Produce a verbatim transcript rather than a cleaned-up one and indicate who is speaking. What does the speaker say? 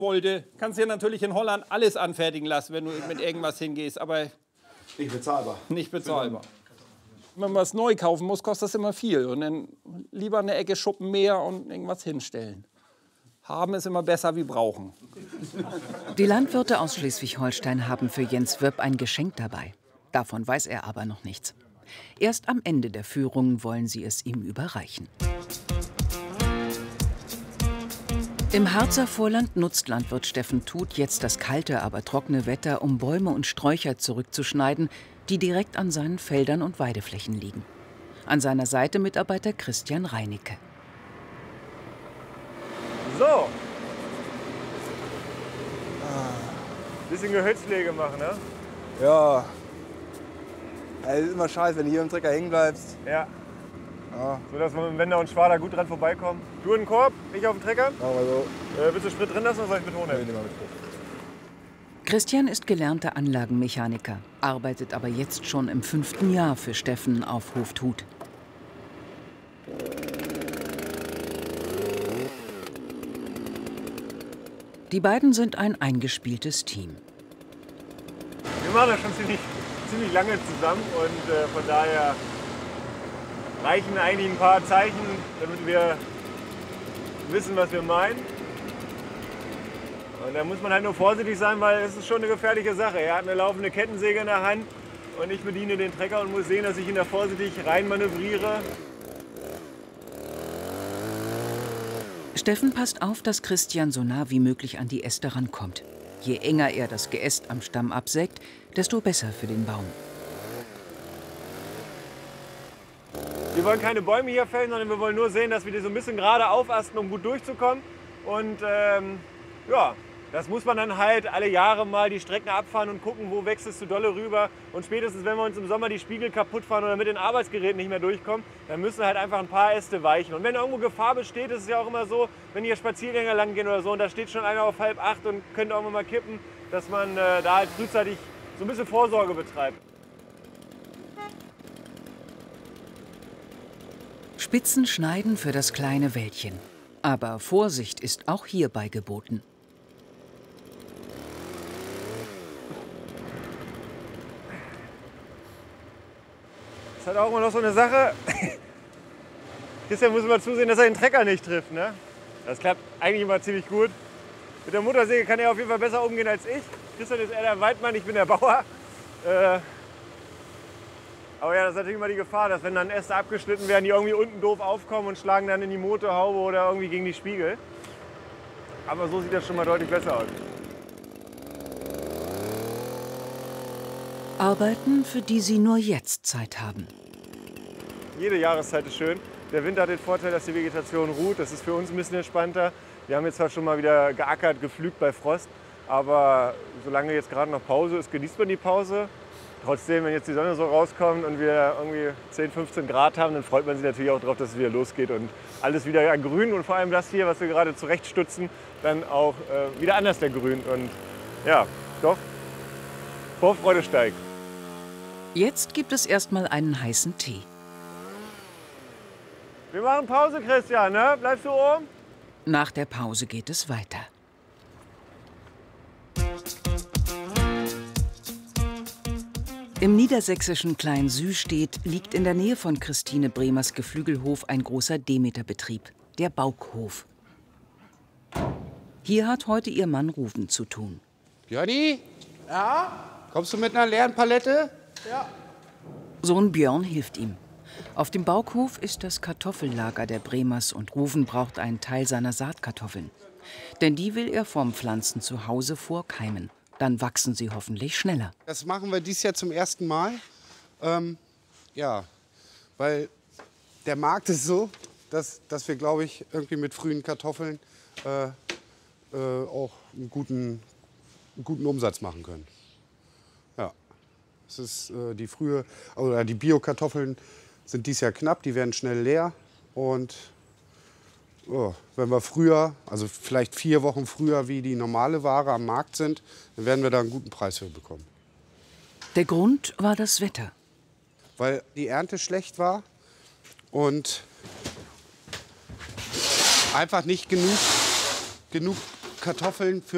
Speaker 1: wollte, kannst du ja natürlich in Holland alles anfertigen lassen, wenn du mit irgendwas hingehst, aber
Speaker 2: nicht bezahlbar.
Speaker 1: Nicht bezahlbar. Wenn man was neu kaufen muss, kostet das immer viel. Und dann lieber eine Ecke Schuppen mehr und irgendwas hinstellen. Haben ist immer besser wie brauchen.
Speaker 3: Die Landwirte aus Schleswig-Holstein haben für Jens Wöpp ein Geschenk dabei. Davon weiß er aber noch nichts. Erst am Ende der Führung wollen sie es ihm überreichen. Im Harzer Vorland nutzt Landwirt Steffen Tuth jetzt das kalte, aber trockene Wetter, um Bäume und Sträucher zurückzuschneiden, die direkt an seinen Feldern und Weideflächen liegen. An seiner Seite Mitarbeiter Christian Reinicke.
Speaker 4: So. Ah. Bisschen Gehölzpflege machen, ne?
Speaker 2: Ja. Es ist immer scheiße, wenn du hier im Trecker hängen bleibst.
Speaker 4: Ja.
Speaker 2: Ja.
Speaker 4: So, dass wir mit dem Wender und Schwader gut dran vorbeikommen. Du in den Korb, ich auf dem Trecker.
Speaker 2: Machen wir so.
Speaker 4: Äh, willst du Sprit drin lassen oder soll ich mit Hohn nehmen?
Speaker 2: Nee, nehmen wir mit.
Speaker 3: Christian ist gelernter Anlagenmechaniker, arbeitet aber jetzt schon im fünften Jahr für Steffen auf Hof Tuth. Die beiden sind ein eingespieltes Team.
Speaker 4: Wir machen das schon ziemlich, ziemlich lange zusammen und äh, von daher reichen eigentlich ein paar Zeichen, damit wir wissen, was wir meinen. Und da muss man halt nur vorsichtig sein, weil es ist schon eine gefährliche Sache. Er hat eine laufende Kettensäge in der Hand und ich bediene den Trecker und muss sehen, dass ich ihn da vorsichtig rein manövriere.
Speaker 3: Steffen passt auf, dass Christian so nah wie möglich an die Äste rankommt. Je enger er das Geäst am Stamm absägt, desto besser für den Baum.
Speaker 4: Wir wollen keine Bäume hier fällen, sondern wir wollen nur sehen, dass wir die so ein bisschen gerade aufasten, um gut durchzukommen. Und ähm, ja, das muss man dann halt alle Jahre mal die Strecken abfahren und gucken, wo wächst es zu dolle rüber. Und spätestens, wenn wir uns im Sommer die Spiegel kaputt fahren oder mit den Arbeitsgeräten nicht mehr durchkommen, dann müssen halt einfach ein paar Äste weichen. Und wenn irgendwo Gefahr besteht, ist es ja auch immer so, wenn hier Spaziergänger lang gehen oder so und da steht schon einer auf halb acht und könnte auch mal kippen, dass man äh, da halt frühzeitig so ein bisschen Vorsorge betreibt.
Speaker 3: Spitzen schneiden für das kleine Wäldchen. Aber Vorsicht ist auch hierbei geboten.
Speaker 4: Das ist halt auch immer noch so eine Sache. Christian muss immer zusehen, dass er den Trecker nicht trifft. Ne? Das klappt eigentlich immer ziemlich gut. Mit der Motorsäge kann er auf jeden Fall besser umgehen als ich. Christian ist eher der Weidmann, ich bin der Bauer. Äh, aber ja, das ist natürlich immer die Gefahr, dass wenn dann Äste abgeschnitten werden, die irgendwie unten doof aufkommen und schlagen dann in die Motorhaube oder irgendwie gegen die Spiegel. Aber so sieht das schon mal deutlich besser aus.
Speaker 3: Arbeiten, für die sie nur jetzt Zeit haben.
Speaker 4: Jede Jahreszeit ist schön. Der Winter hat den Vorteil, dass die Vegetation ruht. Das ist für uns ein bisschen entspannter. Wir haben jetzt zwar schon mal wieder geackert, gepflügt bei Frost, aber solange jetzt gerade noch Pause ist, genießt man die Pause. Trotzdem, wenn jetzt die Sonne so rauskommt und wir irgendwie zehn, fünfzehn Grad haben, dann freut man sich natürlich auch darauf, dass es wieder losgeht und alles wieder grün und vor allem das hier, was wir gerade zurechtstutzen, dann auch äh, wieder anders ergrünt. Und ja, doch, Vorfreude steigt.
Speaker 3: Jetzt gibt es erstmal einen heißen Tee.
Speaker 4: Wir machen Pause, Christian, ne? Bleibst du oben?
Speaker 3: Nach der Pause geht es weiter. Im niedersächsischen Klein-Sühstedt liegt in der Nähe von Christine Bremers Geflügelhof ein großer Demeter-Betrieb, der Baukhof. Hier hat heute ihr Mann Ruven zu tun.
Speaker 5: Björni? Ja? Kommst du mit einer leeren Palette?
Speaker 2: Ja.
Speaker 3: Sohn Björn hilft ihm. Auf dem Baukhof ist das Kartoffellager der Bremers und Ruven braucht einen Teil seiner Saatkartoffeln. Denn die will er vorm Pflanzen zu Hause vorkeimen. Dann wachsen sie hoffentlich schneller.
Speaker 5: Das machen wir dieses Jahr zum ersten Mal. Ähm, ja, weil der Markt ist so, dass, dass wir, glaube ich, irgendwie mit frühen Kartoffeln äh, äh, auch einen guten, einen guten Umsatz machen können. Ja, es ist äh, die frühe, oder die Bio-Kartoffeln sind dieses Jahr knapp, die werden schnell leer und oh, wenn wir früher, also vielleicht vier Wochen früher wie die normale Ware am Markt sind, dann werden wir da einen guten Preis für bekommen.
Speaker 3: Der Grund war das Wetter.
Speaker 5: Weil die Ernte schlecht war und einfach nicht genug, genug Kartoffeln für